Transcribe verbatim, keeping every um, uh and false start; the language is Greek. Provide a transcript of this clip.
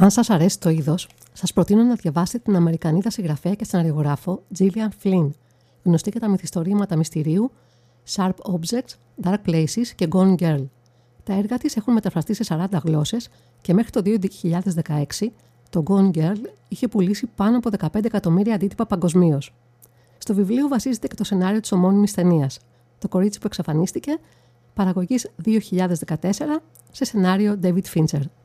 Αν σας αρέσει το είδος, σας προτείνω να διαβάσετε την Αμερικανίδα συγγραφέα και σεναριογράφο Gillian Flynn, γνωστή για τα μυθιστορήματα μυστηρίου Sharp Objects, Dark Places και Gone Girl. Τα έργα της έχουν μεταφραστεί σε σαράντα γλώσσες και μέχρι το δύο χιλιάδες δεκαέξι το Gone Girl είχε πουλήσει πάνω από δεκαπέντε εκατομμύρια αντίτυπα παγκοσμίως. Στο βιβλίο βασίζεται και το σενάριο της ομώνυμης ταινίας, Το κορίτσι που εξαφανίστηκε, παραγωγής δύο χιλιάδες δεκατέσσερα, σε σενάριο David Fincher.